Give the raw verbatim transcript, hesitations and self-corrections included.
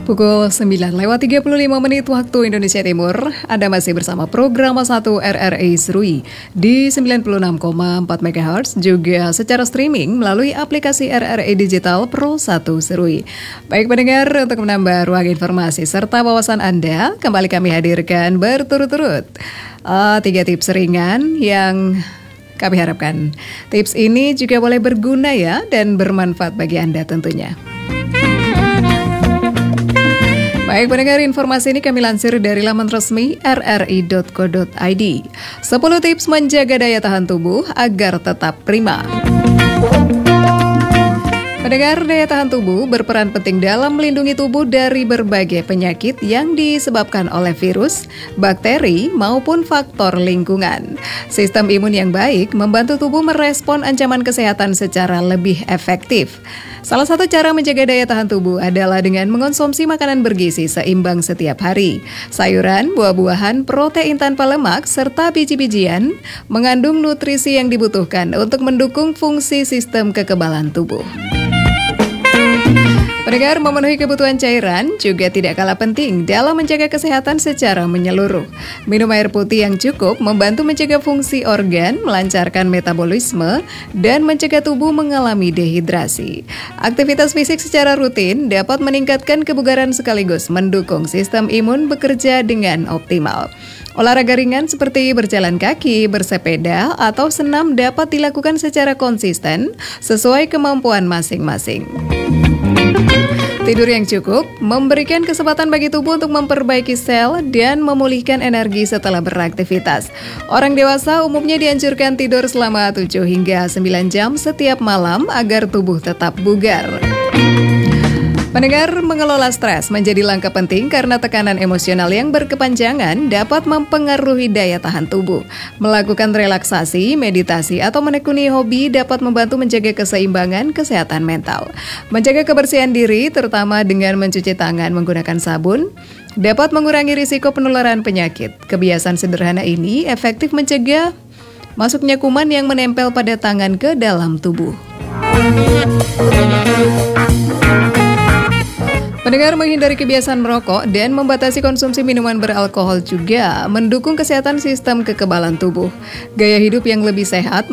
Pukul sembilan lewat tiga puluh lima menit waktu Indonesia Timur, Anda masih bersama program satu R R I Serui di sembilan puluh enam koma empat megahertz, juga secara streaming melalui aplikasi R R I Digital Pro satu Serui. Baik pendengar, untuk menambah ruang informasi serta wawasan Anda, kembali kami hadirkan berturut-turut uh, tiga tips ringan yang kami harapkan tips ini juga boleh berguna ya dan bermanfaat bagi Anda tentunya. Baik pendengar, informasi ini kami lansir dari laman resmi r r i dot co dot i d. sepuluh tips menjaga daya tahan tubuh agar tetap prima. Pendengar, daya tahan tubuh berperan penting dalam melindungi tubuh dari berbagai penyakit yang disebabkan oleh virus, bakteri, maupun faktor lingkungan. Sistem imun yang baik membantu tubuh merespon ancaman kesehatan secara lebih efektif. Salah satu cara menjaga daya tahan tubuh adalah dengan mengonsumsi makanan bergizi seimbang setiap hari. Sayuran, buah-buahan, protein tanpa lemak, serta biji-bijian mengandung nutrisi yang dibutuhkan untuk mendukung fungsi sistem kekebalan tubuh. Pendengar, memenuhi kebutuhan cairan juga tidak kalah penting dalam menjaga kesehatan secara menyeluruh. Minum air putih yang cukup membantu menjaga fungsi organ, melancarkan metabolisme, dan mencegah tubuh mengalami dehidrasi. Aktivitas fisik secara rutin dapat meningkatkan kebugaran sekaligus mendukung sistem imun bekerja dengan optimal. Olahraga ringan seperti berjalan kaki, bersepeda, atau senam dapat dilakukan secara konsisten sesuai kemampuan masing-masing. Tidur yang cukup memberikan kesempatan bagi tubuh untuk memperbaiki sel dan memulihkan energi setelah beraktivitas. Orang dewasa umumnya dianjurkan tidur selama tujuh hingga sembilan jam setiap malam agar tubuh tetap bugar. Pendengar, mengelola stres menjadi langkah penting karena tekanan emosional yang berkepanjangan dapat mempengaruhi daya tahan tubuh. Melakukan relaksasi, meditasi, atau menekuni hobi dapat membantu menjaga keseimbangan kesehatan mental. Menjaga kebersihan diri, terutama dengan mencuci tangan menggunakan sabun, dapat mengurangi risiko penularan penyakit. Kebiasaan sederhana ini efektif mencegah masuknya kuman yang menempel pada tangan ke dalam tubuh. Pendengar, menghindari kebiasaan merokok dan membatasi konsumsi minuman beralkohol juga mendukung kesehatan sistem kekebalan tubuh. Gaya hidup yang lebih sehat